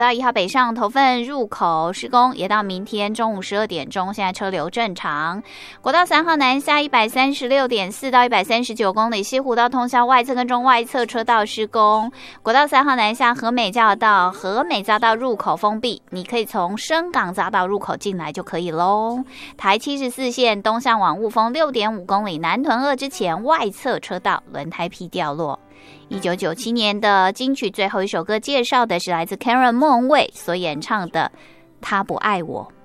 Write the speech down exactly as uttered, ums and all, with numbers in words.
到一号北上头份入口施工，也到明天中午十二点钟，现在车流正常。国道三号南下一百三十六点四到一百三十九公里，西湖道通宵外侧跟中外侧车道施工。国道三号南下和美匝道，和美匝道入口封闭，你可以从深港匝道入口进来就可以喽。台七十四线东向往雾峰六点五公里，南屯二之前外侧车道轮胎皮掉落。一九九七年的金曲最后一首歌介绍的是来自 Karen 莫文蔚所演唱的《他不爱我》。